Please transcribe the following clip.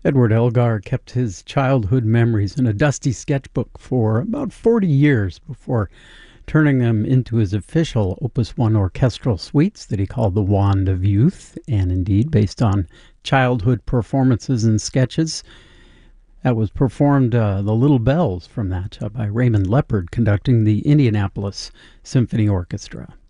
Edward Elgar kept his childhood memories in a dusty sketchbook for about 40 years before turning them into his official Opus 1 orchestral suites that he called the Wand of Youth, and indeed based on childhood performances and sketches. That was performed, the Little Bells from that, by Raymond Leppard conducting the Indianapolis Symphony Orchestra.